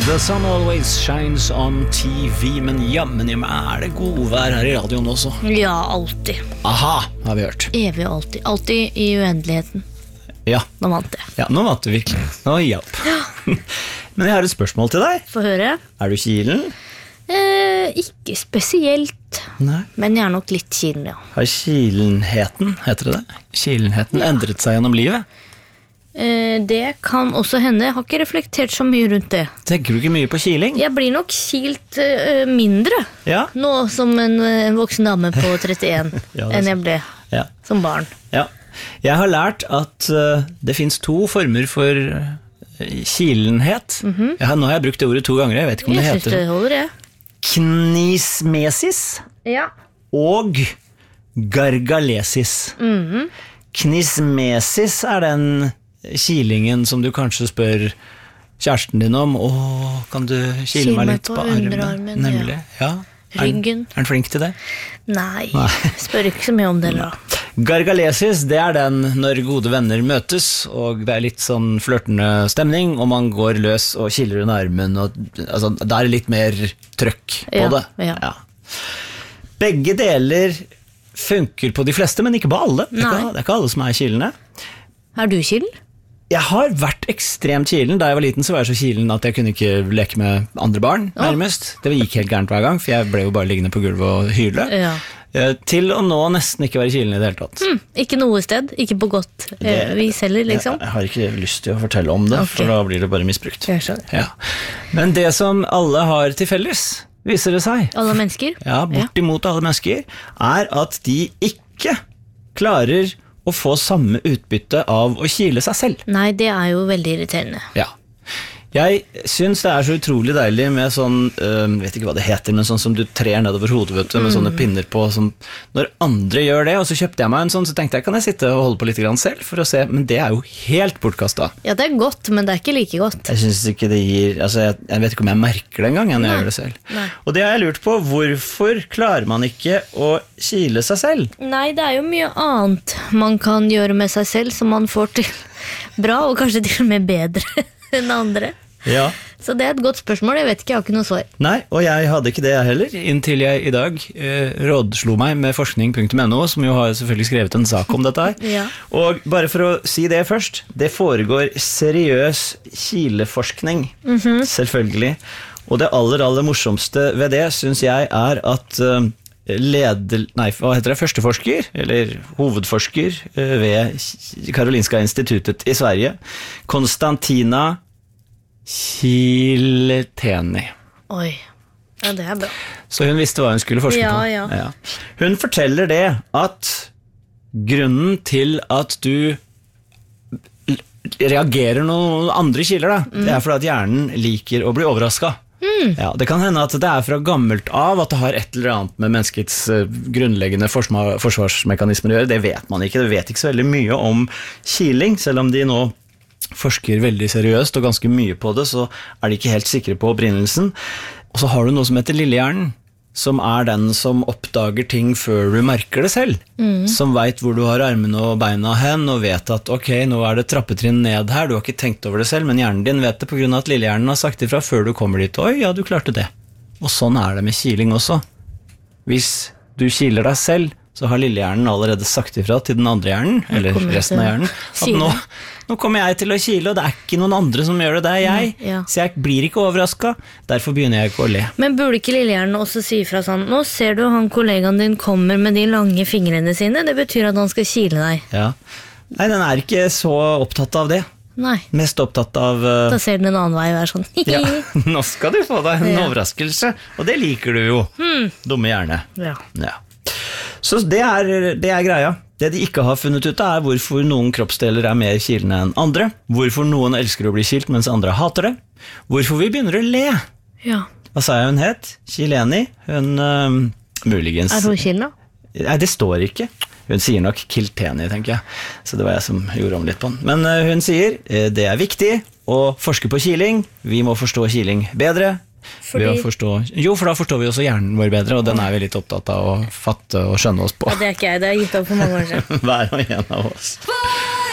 The sun always shines on TV, men jammen det godvær her I radioen også. Ja, alltid. Aha, har vi hørt. Evig og alltid. Alltid I uendeligheten. Ja. Nå vant jeg. Ja, nå vant du virkelig. Nå hjelp. Ja. Men jeg har et spørsmål til deg. Få høre. Du kilen? Ikke spesielt. Nei. Men jeg nok litt kilen, ja. Har kilenheten, heter det det? Kilenheten endret seg gjennom livet? Det kan også hende. Jeg har ikke reflektert så mye rundt det. Tenker du ikke mye på kiling? Jeg blir nok kilt mindre Ja. nå som en voksen dame på 31 Ja, enn jeg ble Ja. som barn. Ja. Jeg har lært at det finnes to former for kilenhet. Nå har jeg brukt det ordet 2 ganger, jeg vet ikke om det Jeg synes heter det holder, jeg. Knismesis Ja. og gargalesis. Knismesis den kilingen som du kanskje spør kjæresten din om. Kan du kile meg litt på armen? Nemlig, ja. Ryggen. Den flink til det? Nei, spør ikke så mye om det da. Gargalesis, det den når gode venner møtes, og det litt sånn flørtende stemning, og man går løs og kiler under armen, og, altså, det litt mer trøkk på det. Ja. Begge deler funker på de fleste, men ikke på alle. Det ikke alle som kilende. Du kilen? Jeg har vært ekstremt kilen. Da jeg var liten så var jeg så kilen at jeg kunne ikke leke med andre barn, nærmest. Det gikk helt gærent hver gang, for jeg ble jo bare liggende på gulvet og hyle. Ja. Til å nå nesten ikke være kilen I det hele tatt. Ikke noe sted, ikke på godt vis heller, liksom. Jeg har ikke lyst til å fortelle om det, for da blir det bare misbrukt. Jeg skjønner. Ja. Men det som alle har til felles, viser det seg. Alle mennesker? Ja, bortimot alle mennesker, at de ikke klarer å få samme utbytte av å kile seg selv. Nei, det jo veldig irriterende. Ja. Jeg synes det så utrolig deilig med sånn, vet ikke hva det heter, men sånn som du trer nedover hodet, vet du, med sånne pinner på, som, når andre gjør det, og så kjøpte jeg meg en sånn, så tenkte jeg, kan jeg sitte og holde på litt grann selv, for å se, men det jo helt bortkastet. Ja, det godt, men det ikke like godt. Jeg synes ikke det gir, altså jeg vet ikke om jeg merker det en gang når jeg gjør det selv. Nei. Og det har jeg lurt på, hvorfor klarer man ikke å kile seg selv? Nei, det jo mye annet man kan gjøre med seg selv, som man får til bra, og kanskje til og med bedre enn andre. Ja. Så det et godt spørsmål, jeg vet ikke, jeg har ikke noe svar. Nei, og jeg hadde ikke det jeg heller, inntil jeg I dag rådslo meg med forskning.no, som jo har selvfølgelig skrevet en sak om dette her. Ja. Og bare for å si det først, det foregår seriøs kileforskning, selvfølgelig. Og det aller morsomste ved det, synes jeg, at førsteforsker, eller hovedforsker ved Karolinska instituttet I Sverige, Konstantina Kilteni. Oi, ja det bra. Så hun visste hva hun skulle forske på. Ja. Hun forteller det at grunnen til at du reagerer noen andre kiler, det fordi at hjernen liker å bli overrasket. Ja, det kan hende at det fra gammelt av at det har et eller annet med menneskets grunnleggende forsvarsmekanismer å gjøre. Det vet man ikke. Det vet ikke så veldig mye om kiling, selv om de nå forsker veldig seriøst og ganske mye på det, så de ikke helt sikre på opprinnelsen. Og så har du noe som heter lillehjernen, som den som oppdager ting før du merker det selv. Som vet hvor du har armene og beina hen, og vet at ok, nå det trappetrinn ned her, du har ikke tenkt over det selv, men hjernen din vet det på grunn av at lillehjernen har sagt ifra før du kommer dit. Oi, ja, du klarte det. Og sånn det med kiling også. Hvis du kiler deg selv, så har lillehjernen allerede sagt ifra til den andre hjernen, eller resten av hjernen, at nå kommer jeg til å kile, og det ikke noen andre som gjør det, det jeg. Så jeg blir ikke overrasket, derfor begynner jeg ikke å le. Men burde ikke lillehjernen også si fra sånn, nå ser du han kollegaen din kommer med de lange fingrene sine, det betyr at han skal kile deg. Ja. Nei, den ikke så opptatt av det. Nei. Mest opptatt av Da ser den en annen vei og sånn ja, nå skal du få deg en overraskelse, og det liker du jo. Dumme hjerne. Ja. Så det greia. Det de ikke har funnet ut av hvorfor noen kroppsdeler mer kilende enn andre, hvorfor noen elsker å bli kilt mens andre hater det, hvorfor vi begynner å le. Ja. Hva sa jeg hun het? Kileni? Hun muligens hun kilen da? Nei, det står ikke. Hun sier nok Kilteni, tenker jeg. Så det var jeg som gjorde om litt på den. Men hun sier, det viktig å forske på kiling. Vi må forstå kiling bedre. For da forstår vi også hjernen vår bedre, og den vi litt opptatt av å fatte og skjønne oss på. Ja, det ikke jeg, det har gitt opp for mange år siden. Hver og en av oss.